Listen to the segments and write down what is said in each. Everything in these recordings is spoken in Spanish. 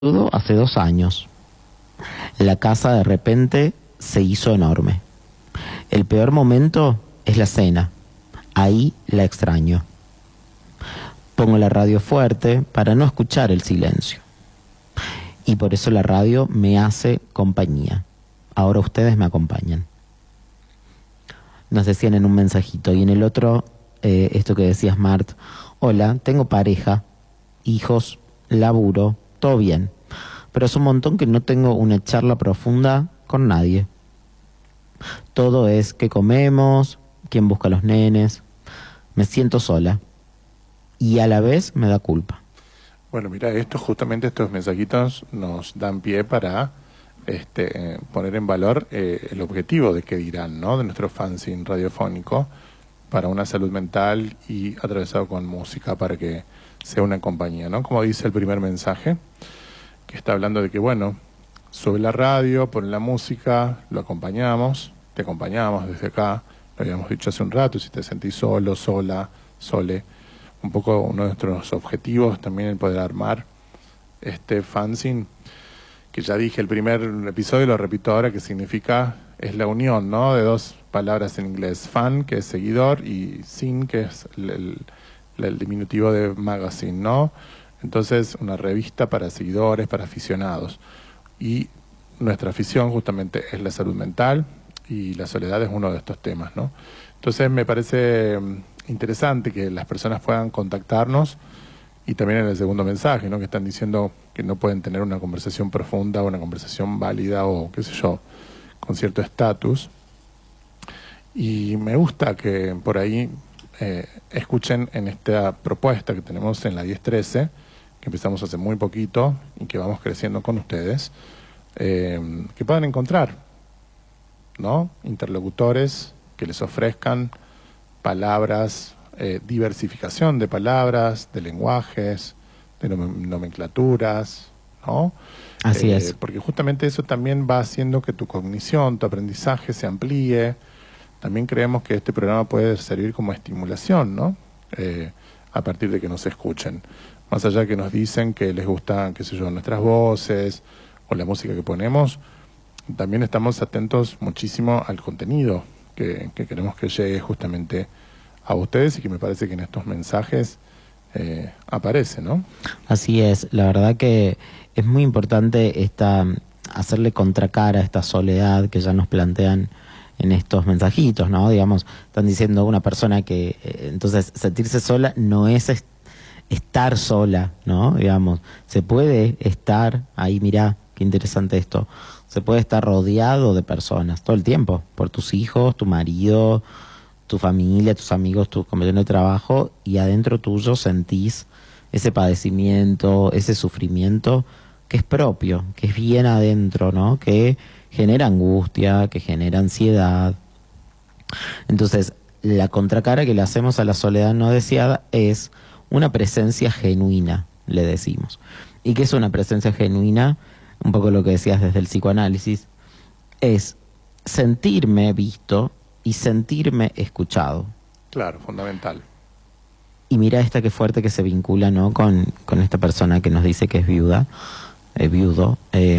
Hace 2 años. La casa de repente se hizo enorme. El peor momento es la cena. Ahí la extraño. Pongo la radio fuerte para no escuchar el silencio. Y por eso la radio me hace compañía. Ahora ustedes me acompañan. Nos decían en un mensajito y en el otro, esto que decías, Mart: hola, tengo pareja, hijos, laburo, todo bien, pero es un montón que no tengo una charla profunda con nadie. Todo es qué comemos, quién busca a los nenes. Me siento sola y a la vez me da culpa. Bueno, mira, justamente estos mensajitos nos dan pie para poner en valor el objetivo de qué dirán, ¿no? De nuestro fanzine radiofónico para una salud mental y atravesado con música para que sea una compañía, ¿no? Como dice el primer mensaje, que está hablando de que, bueno, sube la radio, pone la música, lo acompañamos, te acompañamos desde acá, lo habíamos dicho hace un rato, si te sentís solo, sola, sole, un poco uno de nuestros objetivos también el poder armar este fanzine, que ya dije el primer episodio, lo repito ahora, que significa, es la unión, ¿no? De dos palabras en inglés: fan, que es seguidor, y sin, que es el diminutivo de magazine, ¿no? Entonces, una revista para seguidores, para aficionados. Y nuestra afición justamente es la salud mental, y la soledad es uno de estos temas, ¿no? Entonces me parece interesante que las personas puedan contactarnos, y también en el segundo mensaje, ¿no? Que están diciendo que no pueden tener una conversación profunda, o una conversación válida, o qué sé yo, con cierto estatus. Y me gusta que por ahí escuchen en esta propuesta que tenemos en la 1013, que empezamos hace muy poquito y que vamos creciendo con ustedes, que puedan encontrar, ¿no? Interlocutores que les ofrezcan palabras, diversificación de palabras, de lenguajes, de nomenclaturas, ¿no? Así es. Porque justamente eso también va haciendo que tu cognición, tu aprendizaje se amplíe. También creemos que este programa puede servir como estimulación, ¿no? A partir de que nos escuchen. Más allá que nos dicen que les gustan, qué sé yo, nuestras voces o la música que ponemos, también estamos atentos muchísimo al contenido que queremos que llegue justamente a ustedes, y que me parece que en estos mensajes aparece, ¿no? Así es, la verdad que es muy importante hacerle contracara a esta soledad que ya nos plantean en estos mensajitos, ¿no? Digamos, están diciendo una persona que entonces sentirse sola no es estar sola, ¿no? Digamos, se puede estar ahí, mirá, qué interesante esto, se puede estar rodeado de personas todo el tiempo, por tus hijos, tu marido, tu familia, tus amigos, tus compañeros de trabajo, y adentro tuyo sentís ese padecimiento, ese sufrimiento que es propio, que es bien adentro, ¿no? Que genera angustia, que genera ansiedad. Entonces, la contracara que le hacemos a la soledad no deseada es una presencia genuina, le decimos. ¿Y qué es una presencia genuina? Un poco lo que decías desde el psicoanálisis, es sentirme visto y sentirme escuchado. Claro, fundamental. Y mira esta que fuerte que se vincula, ¿no? con esta persona que nos dice que es viuda, viudo,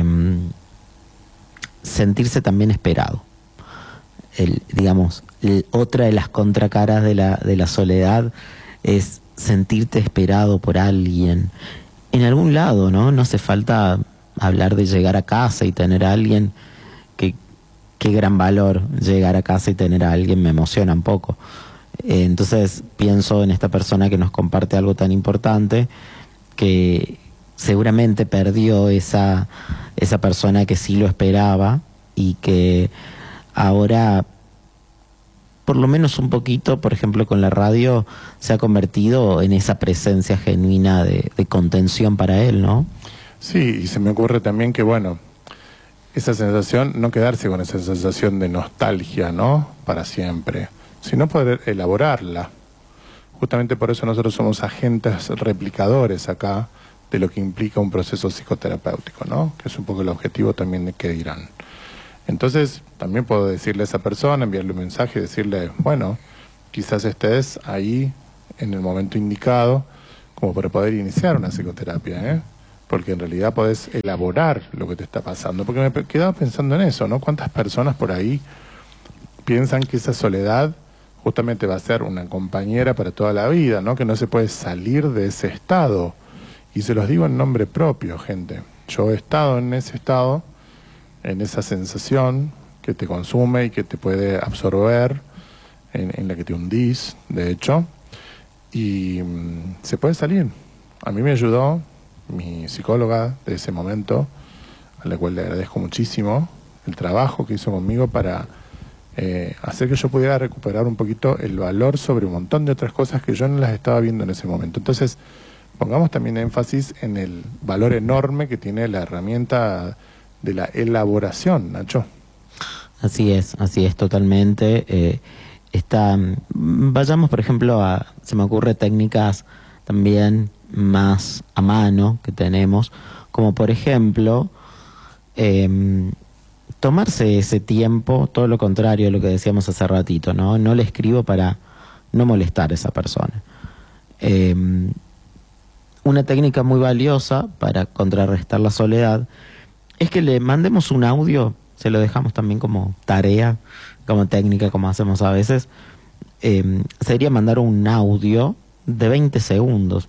sentirse también esperado. Digamos, otra de las contracaras de la soledad es sentirte esperado por alguien en algún lado, ¿no? No hace falta hablar de llegar a casa y tener a alguien. Qué gran valor llegar a casa y tener a alguien, me emociona un poco. Entonces pienso en esta persona que nos comparte algo tan importante, que seguramente perdió esa persona que sí lo esperaba, y que ahora, por lo menos un poquito, por ejemplo con la radio, se ha convertido en esa presencia genuina de contención para él, ¿no? Sí, y se me ocurre también que, bueno, esa sensación, no quedarse con esa sensación de nostalgia, ¿no? Para siempre, sino poder elaborarla. Justamente por eso nosotros somos agentes replicadores acá de lo que implica un proceso psicoterapéutico, ¿no? Que es un poco el objetivo también de qué dirán. Entonces, también puedo decirle a esa persona, enviarle un mensaje y decirle, bueno, quizás estés ahí en el momento indicado como para poder iniciar una psicoterapia, ¿eh? porque en realidad podés elaborar lo que te está pasando. Porque me quedaba pensando en eso, ¿no? ¿Cuántas personas por ahí piensan que esa soledad justamente va a ser una compañera para toda la vida, ¿no? Que no se puede salir de ese estado. Y se los digo en nombre propio, gente. Yo he estado en ese estado, en esa sensación que te consume y que te puede absorber, en la que te hundís, de hecho, y se puede salir. A mí me ayudó mi psicóloga de ese momento, a la cual le agradezco muchísimo el trabajo que hizo conmigo para hacer que yo pudiera recuperar un poquito el valor sobre un montón de otras cosas que yo no las estaba viendo en ese momento. Entonces, pongamos también énfasis en el valor enorme que tiene la herramienta de la elaboración, Nacho. Así es totalmente. Vayamos, por ejemplo, se me ocurre técnicas también más a mano que tenemos, como por ejemplo, tomarse ese tiempo, todo lo contrario a lo que decíamos hace ratito, ¿no? No le escribo para no molestar a esa persona. Una técnica muy valiosa para contrarrestar la soledad es que le mandemos un audio, se lo dejamos también como tarea, como técnica, como hacemos a veces, sería mandar un audio de 20 segundos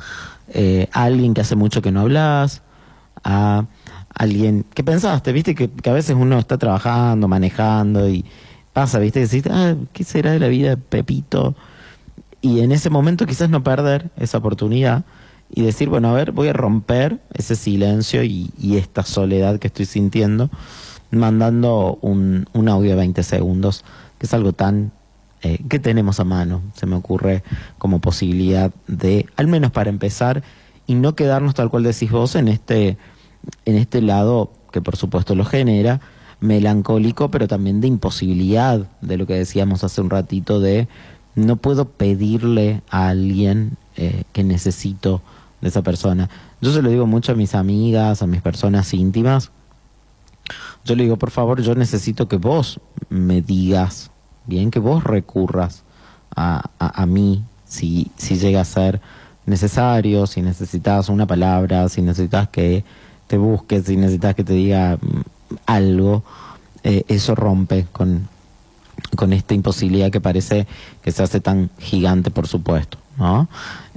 a alguien que hace mucho que no hablas, a alguien que pensaste, viste que a veces uno está trabajando, manejando y pasa, viste, que decís, ¿qué será de la vida de Pepito? Y en ese momento quizás no perder esa oportunidad y decir, bueno, a ver, voy a romper ese silencio y esta soledad que estoy sintiendo, mandando un audio de 20 segundos, que es algo tan que tenemos a mano, se me ocurre como posibilidad de, al menos para empezar, y no quedarnos tal cual decís vos en este lado, que por supuesto lo genera, melancólico, pero también de imposibilidad, de lo que decíamos hace un ratito, de no puedo pedirle a alguien que necesito de esa persona. Yo se lo digo mucho a mis amigas, a mis personas íntimas. Yo le digo, por favor, yo necesito que vos me digas, bien, que vos recurras a mí, si llega a ser necesario, si necesitas una palabra, si necesitas que te busque, si necesitas que te diga algo. Eso rompe con esta imposibilidad que parece que se hace tan gigante, por supuesto, ¿no?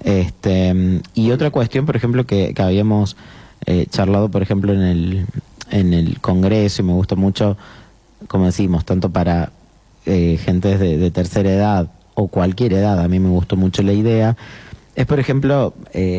Y otra cuestión, por ejemplo, que habíamos charlado, por ejemplo, en el Congreso, y me gusta mucho, como decimos, tanto para gente de tercera edad o cualquier edad, a mí me gustó mucho la idea, es, por ejemplo,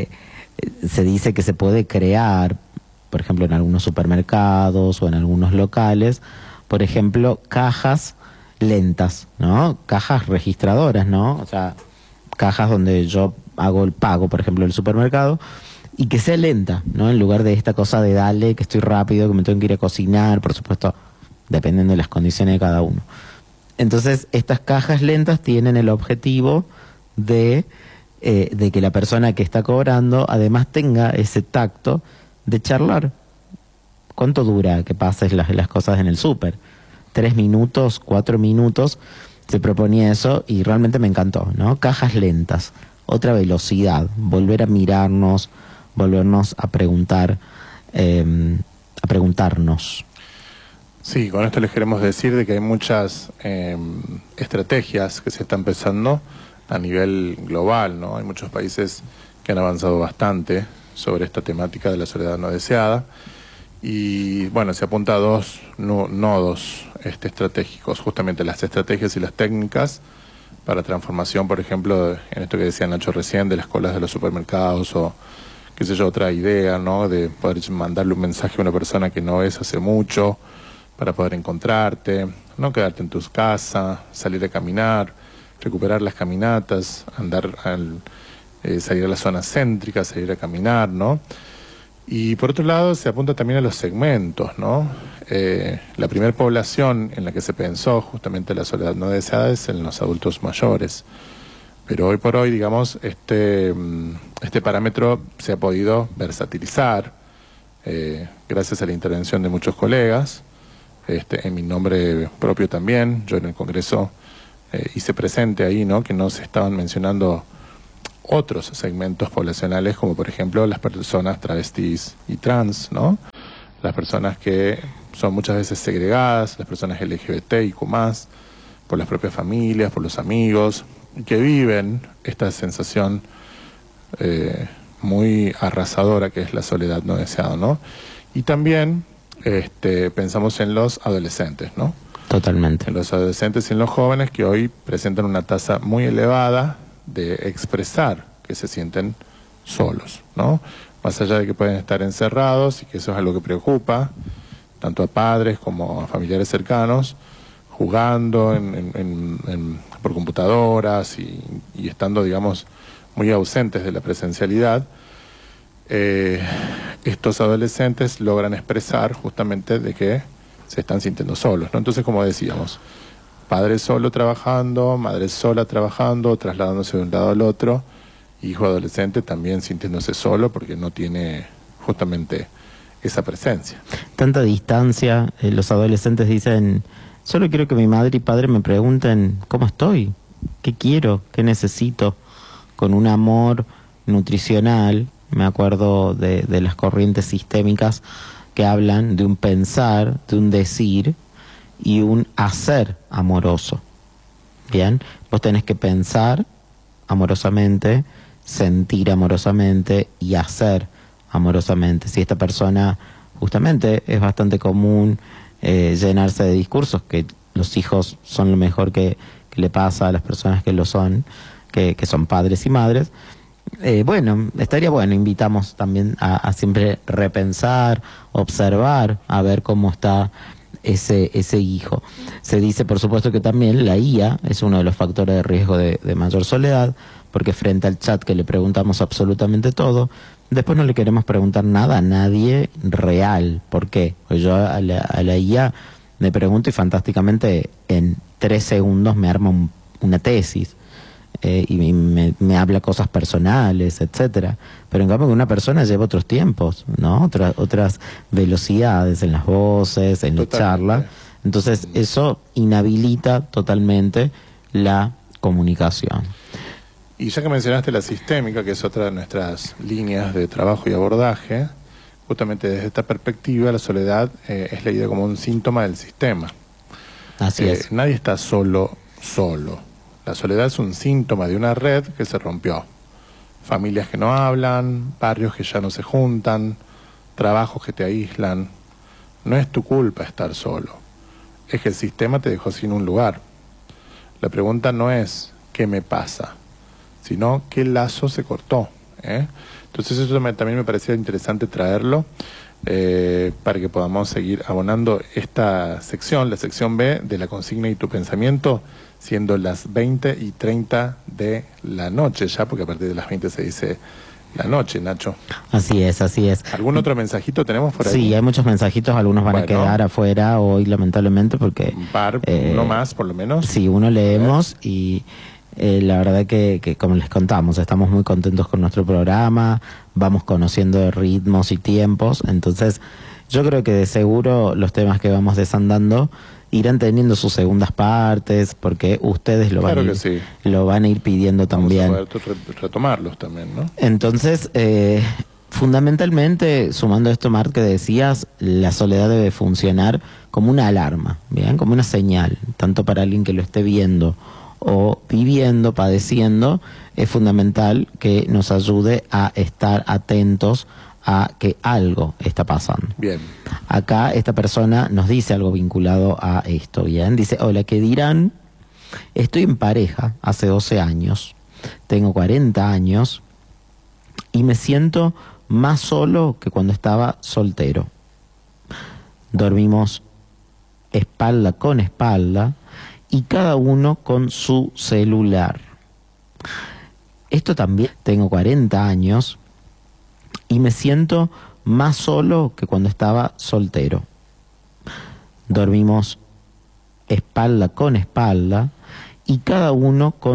se dice que se puede crear, por ejemplo, en algunos supermercados o en algunos locales, por ejemplo, cajas lentas, ¿no? Cajas registradoras, ¿no? O sea, cajas donde yo hago el pago, por ejemplo, del supermercado, y que sea lenta, ¿no? En lugar de esta cosa de dale, que estoy rápido, que me tengo que ir a cocinar, por supuesto, dependiendo de las condiciones de cada uno. Entonces, estas cajas lentas tienen el objetivo de que la persona que está cobrando además tenga ese tacto de charlar. ¿Cuánto dura que pases las cosas en el súper? 3 minutos, 4 minutos, se proponía eso y realmente me encantó, ¿no? Cajas lentas, otra velocidad, volver a mirarnos, volvernos a preguntar, a preguntarnos. Sí, con esto les queremos decir de que hay muchas estrategias que se están empezando a nivel global, ¿no? Hay muchos países que han avanzado bastante sobre esta temática de la soledad no deseada. Y bueno, se apunta a dos nodos estratégicos, justamente las estrategias y las técnicas para transformación, por ejemplo, en esto que decía Nacho recién, de las colas de los supermercados o, qué sé yo, otra idea, ¿no? De poder mandarle un mensaje a una persona que no ves hace mucho para poder encontrarte, no quedarte en tu casa, salir a caminar, recuperar las caminatas, salir a las zonas céntricas, salir a caminar, ¿no? Y por otro lado se apunta también a los segmentos, ¿no? La primera población en la que se pensó justamente la soledad no deseada es en los adultos mayores. Pero hoy por hoy, digamos, este parámetro se ha podido versatilizar gracias a la intervención de muchos colegas, en mi nombre propio también. Yo en el Congreso hice presente ahí, ¿no? Que no se estaban mencionando otros segmentos poblacionales, como por ejemplo las personas travestis y trans, ¿no? Las personas que son muchas veces segregadas, las personas LGBTIQ+, por las propias familias, por los amigos, que viven esta sensación muy arrasadora que es la soledad no deseada, ¿no? Y también pensamos en los adolescentes, ¿no? Totalmente. En los adolescentes y en los jóvenes que hoy presentan una tasa muy elevada de expresar que se sienten solos, ¿no? Más allá de que pueden estar encerrados y que eso es algo que preocupa tanto a padres como a familiares cercanos, jugando por computadoras y estando, digamos, muy ausentes de la presencialidad, estos adolescentes logran expresar justamente de que se están sintiendo solos, ¿no? Entonces, como decíamos, padre solo trabajando, madre sola trabajando, trasladándose de un lado al otro, hijo adolescente también sintiéndose solo porque no tiene justamente esa presencia. Tanta distancia, los adolescentes dicen, solo quiero que mi madre y padre me pregunten cómo estoy, qué quiero, qué necesito, con un amor nutricional. Me acuerdo de las corrientes sistémicas que hablan de un pensar, de un decir y un hacer amoroso. Bien, vos tenés que pensar amorosamente, sentir amorosamente y hacer amorosamente. Si esta persona, justamente, es bastante común llenarse de discursos que los hijos son lo mejor que le pasa a las personas que lo son, que son padres y madres. Bueno, estaría bueno, invitamos también a siempre repensar, observar, a ver cómo está ese hijo. Se dice, por supuesto, que también la IA es uno de los factores de riesgo de mayor soledad, porque frente al chat que le preguntamos absolutamente todo, después no le queremos preguntar nada a nadie real. ¿Por qué? Pues yo a la IA me pregunto y fantásticamente en 3 segundos me arma una tesis. Y me habla cosas personales, etcétera. Pero en cambio que una persona lleva otros tiempos, ¿no? Otras velocidades en las voces, en la charla. Entonces eso inhabilita totalmente la comunicación. Y ya que mencionaste la sistémica, que es otra de nuestras líneas de trabajo y abordaje, justamente desde esta perspectiva la soledad es leída como un síntoma del sistema. Así es. Nadie está solo. La soledad es un síntoma de una red que se rompió. Familias que no hablan, barrios que ya no se juntan, trabajos que te aíslan. No es tu culpa estar solo. Es que el sistema te dejó sin un lugar. La pregunta no es ¿qué me pasa?, sino ¿qué lazo se cortó? Entonces eso también me parecía interesante traerlo para que podamos seguir abonando esta sección, la sección B de la consigna y tu pensamiento, siendo las 20:30 de la noche ya, porque a partir de las 20 se dice la noche, Nacho. Así es, así es. ¿Algún otro mensajito tenemos por ahí? Sí, hay muchos mensajitos, algunos van a quedar afuera hoy lamentablemente porque... Un par, uno más por lo menos. Sí, uno leemos y... la verdad que como les contamos, estamos muy contentos con nuestro programa, vamos conociendo de ritmos y tiempos, entonces yo creo que de seguro los temas que vamos desandando irán teniendo sus segundas partes, porque ustedes lo van a ir pidiendo también. Vamos a poder retomarlos también, ¿no? Entonces, fundamentalmente, sumando esto, Mart, que decías, la soledad debe funcionar como una alarma, ¿bien? Como una señal, tanto para alguien que lo esté viendo o viviendo, padeciendo. Es fundamental que nos ayude a estar atentos a que algo está pasando. Bien. Acá esta persona nos dice algo vinculado a esto, ¿bien? Dice, hola, ¿qué dirán? Estoy en pareja hace 12 años, tengo 40 años y me siento más solo que cuando estaba soltero. Dormimos espalda con espalda y cada uno con su celular. Esto también, tengo 40 años y me siento más solo que cuando estaba soltero. Dormimos espalda con espalda y cada uno con